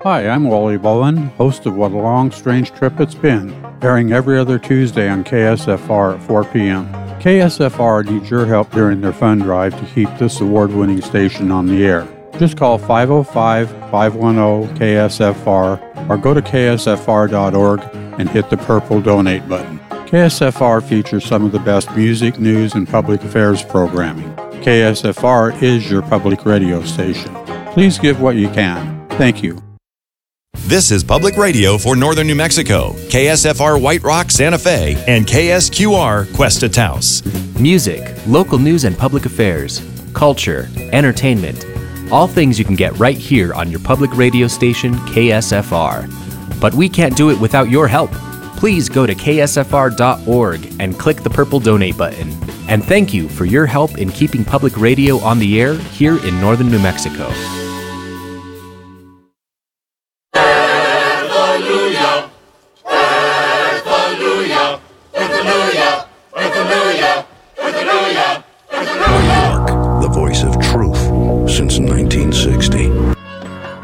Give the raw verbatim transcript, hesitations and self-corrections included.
Hi, I'm Wally Bowen, host of What a Long Strange Trip It's Been, airing every other Tuesday on K S F R at four p.m. K S F R needs your help during their fund drive to keep this award-winning station on the air. Just call five oh five, five one oh, K S F R or go to K S F R dot org and hit the purple donate button. K S F R features some of the best music, news, and public affairs programming. K S F R is your public radio station. Please give what you can. Thank you. This is Public Radio for Northern New Mexico, K S F R White Rock, Santa Fe, and K S Q R Cuesta Taos. Music, local news and public affairs, culture, entertainment, all things you can get right here on your public radio station, K S F R. But we can't do it without your help. Please go to K S F R dot org and click the purple donate button. And thank you for your help in keeping public radio on the air here in Northern New Mexico. The voice of truth since nineteen sixty.